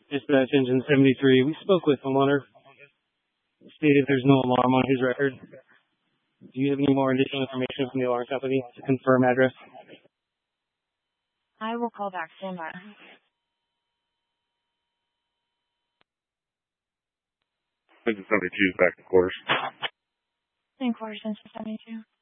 Dispatch Engine 73. We spoke with homeowner. Stated there's no alarm on his record. Do you have any more additional information from the alarm company to confirm address? I will call back. Stand by. Engine 72 is back to quarters. In quarters, Engine 72.